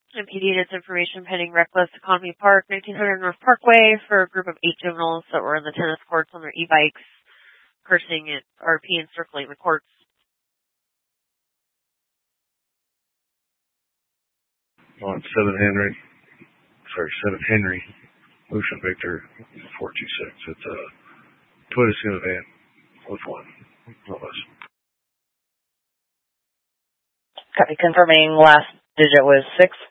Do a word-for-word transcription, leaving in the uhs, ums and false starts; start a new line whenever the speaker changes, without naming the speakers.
impeding its information pending Reckless Economy Park, nineteen hundred North Parkway, for a group of eight juveniles that were in the tennis courts on their e-bikes, cursing at R P and circling the courts.
On seven Henry, sorry, seven Henry, Ocean Victor, four two six. It's uh, put us in a van with one, no less.
Copy, confirming last digit was six.